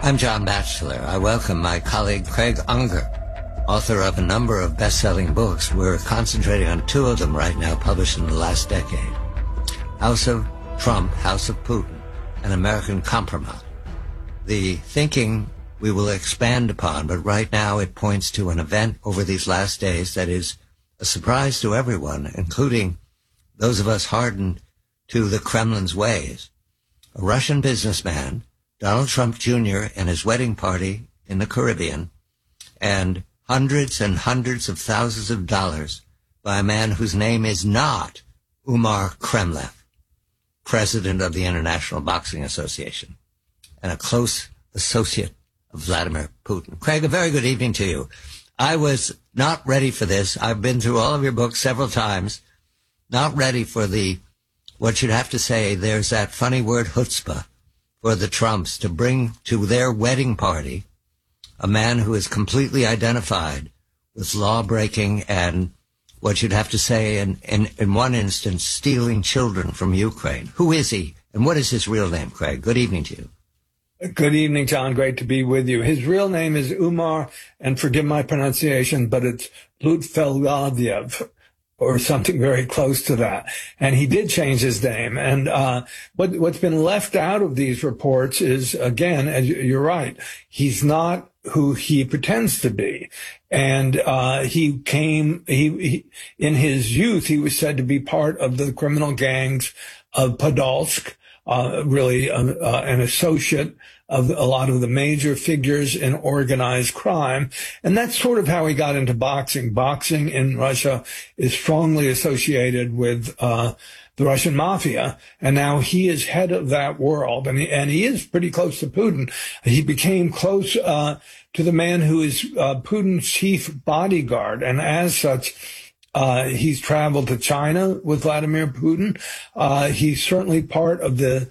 I'm John Batchelor. I welcome my colleague Craig Unger, author of a number of best-selling books. We're concentrating on two of them right now, published in the last decade. House of Trump, House of Putin, and American Compromise. The thinking we will expand upon, but right now it points to an event over these last days that is a surprise to everyone, including those of us hardened to the Kremlin's ways. A Russian businessman, Donald Trump Jr., and his wedding party in the Caribbean, and hundreds and hundreds of thousands of dollars by a man whose name is not Umar Kremlev, president of the International Boxing Association, and a close associate of Vladimir Putin. Craig, a very good evening to you. I was not ready for this. I've been through all of your books several times, not ready for what you'd have to say, there's that funny word chutzpah for the Trumps to bring to their wedding party a man who is completely identified with law-breaking and what you'd have to say, in one instance, stealing children from Ukraine. Who is he, and what is his real name, Craig? Good evening to you. Good evening, John. Great to be with you. His real name is Umar, and forgive my pronunciation, but it's Lutfeldiev, or something very close to that. And he did change his name. And what's been left out of these reports is, again, as you're right, he's not who he pretends to be. And in his youth, he was said to be part of the criminal gangs of Podolsk, really an associate of a lot of the major figures in organized crime. And that's sort of how he got into boxing. Boxing in Russia is strongly associated with the Russian mafia. And now he is head of that world. And he is pretty close to Putin. He became close to the man who is Putin's chief bodyguard. And as such, he's traveled to China with Vladimir Putin. He's certainly part of the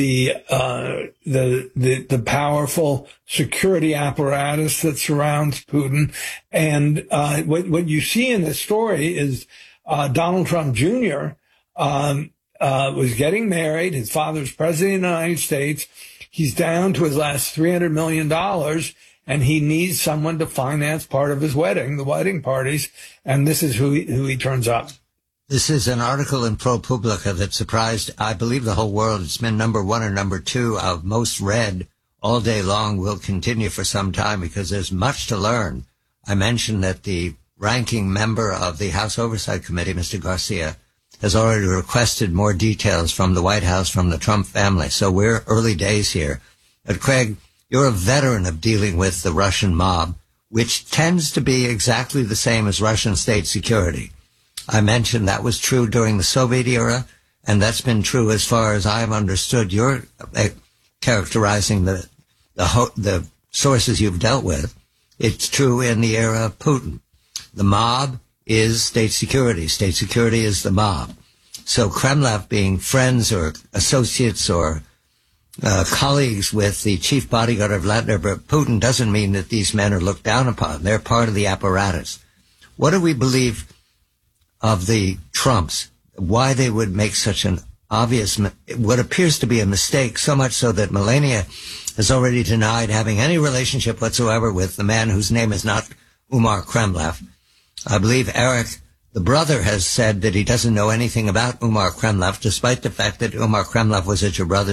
powerful security apparatus that surrounds Putin. And what you see in this story is Donald Trump Jr. Was getting married. His father's president of the United States. He's down to his last $300 million. And he needs someone to finance part of his wedding, the wedding parties, and this is who he turns up. This is an article in ProPublica that surprised, I believe, the whole world. It's been number one or number two of most read all day long. Will continue for some time because there's much to learn. I mentioned that the ranking member of the House Oversight Committee, Mr. Garcia, has already requested more details from the White House, from the Trump family. So we're early days here. But Craig, you're a veteran of dealing with the Russian mob, which tends to be exactly the same as Russian state security. I mentioned that was true during the Soviet era, and that's been true as far as I've understood. You're characterizing the sources you've dealt with. It's true in the era of Putin. The mob is state security. State security is the mob. So Kremlev being friends or associates or colleagues with the chief bodyguard of Vladimir Putin doesn't mean that these men are looked down upon. They're part of the apparatus. What do we believe of the Trumps? Why they would make such an obvious, what appears to be a mistake, so much so that Melania has already denied having any relationship whatsoever with the man whose name is not Umar Kremlev. I believe Eric, the brother, has said that he doesn't know anything about Umar Kremlev, despite the fact that Umar Kremlev was at your brother's